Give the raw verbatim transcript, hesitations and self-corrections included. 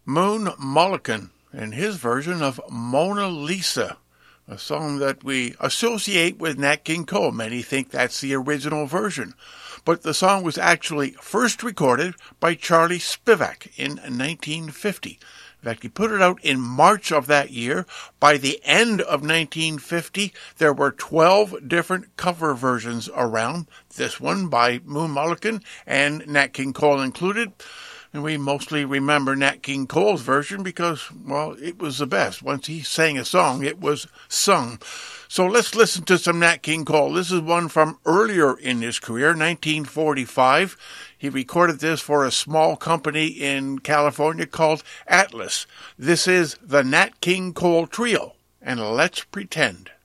Moon Mullican and his version of Mona Lisa, a song that we associate with Nat King Cole. Many think that's the original version, but the song was actually first recorded by Charlie Spivak in nineteen fifty. In fact, he put it out in March of that year. By the end of nineteen fifty, there were twelve different cover versions around. This one by Moon Mullican and Nat King Cole included. And we mostly remember Nat King Cole's version because, well, it was the best. Once he sang a song, it was sung. So let's listen to some Nat King Cole. This is one from earlier in his career, nineteen forty-five. He recorded this for a small company in California called Atlas. This is the Nat King Cole Trio, and Let's Pretend.